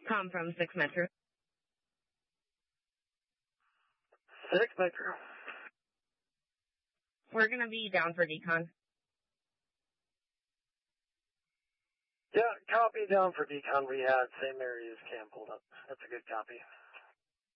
Tom from 6 Metro. 6 Metro. We're going to be down for decon. Yeah, copy down for decon. We had same area as Cam pulled up. That's a good copy.